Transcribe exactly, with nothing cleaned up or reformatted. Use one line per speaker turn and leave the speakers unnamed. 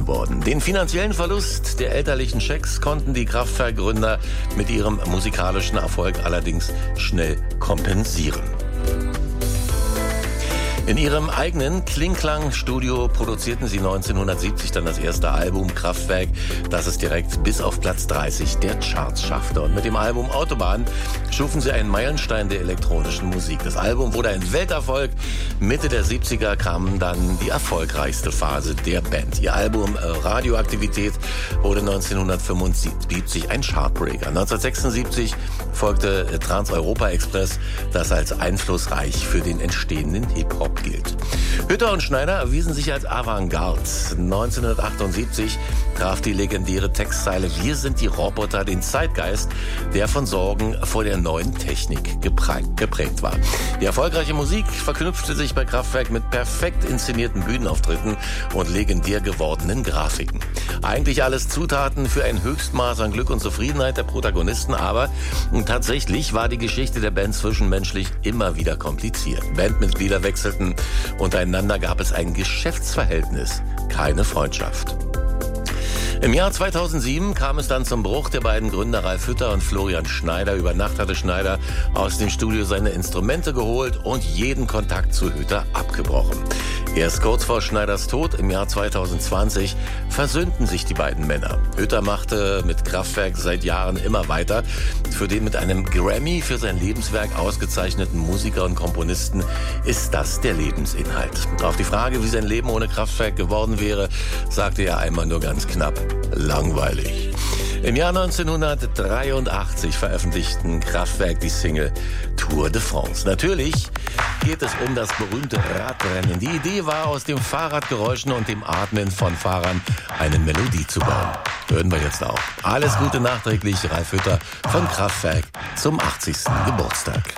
geworden. Den finanziellen Verlust der elterlichen Schecks konnten die Kraftwerk-Gründer mit ihrem musikalischen Erfolg allerdings schnell kompensieren. In ihrem eigenen Klingklang-Studio produzierten sie neunzehnhundertsiebzig dann das erste Album Kraftwerk, das es direkt bis auf Platz dreißig der Charts schaffte. Und mit dem Album Autobahn schufen sie einen Meilenstein der elektronischen Musik. Das Album wurde ein Welterfolg. Mitte der siebziger kam dann die erfolgreichste Phase der Band. Ihr Album äh, Radioaktivität wurde neunzehnhundertfünfundsiebzig ein Chartbreaker. neunzehnhundertsechsundsiebzig folgte äh, Trans-Europa Express, das als einflussreich für den entstehenden Hip-Hop gilt. Hütter und Schneider erwiesen sich als Avantgarde. neunzehnhundertachtundsiebzig traf die legendäre Textzeile "Wir sind die Roboter" den Zeitgeist, der von Sorgen vor der neuen Technik geprägt war. Die erfolgreiche Musik verknüpfte sich bei Kraftwerk mit perfekt inszenierten Bühnenauftritten und legendär gewordenen Grafiken. Eigentlich alles Zutaten für ein Höchstmaß an Glück und Zufriedenheit der Protagonisten, aber tatsächlich war die Geschichte der Band zwischenmenschlich immer wieder kompliziert. Bandmitglieder wechselten, untereinander gab es ein Geschäftsverhältnis, keine Freundschaft. Im Jahr zweitausendsieben kam es dann zum Bruch der beiden Gründer Ralf Hütter und Florian Schneider. Über Nacht hatte Schneider aus dem Studio seine Instrumente geholt und jeden Kontakt zu Hütter abgebrochen. Erst kurz vor Schneiders Tod im Jahr zweitausendzwanzig versöhnten sich die beiden Männer. Hütter machte mit Kraftwerk seit Jahren immer weiter. Für den mit einem Grammy für sein Lebenswerk ausgezeichneten Musiker und Komponisten ist das der Lebensinhalt. Auf die Frage, wie sein Leben ohne Kraftwerk geworden wäre, sagte er einmal nur ganz knapp: langweilig. Im Jahr neunzehnhundertdreiundachtzig veröffentlichten Kraftwerk die Single Tour de France. Natürlich geht es um das berühmte Radrennen. Die Idee war, aus den Fahrradgeräuschen und dem Atmen von Fahrern eine Melodie zu bauen. Hören wir jetzt auch. Alles Gute nachträglich, Ralf Hütter von Kraftwerk zum achtzigsten Geburtstag.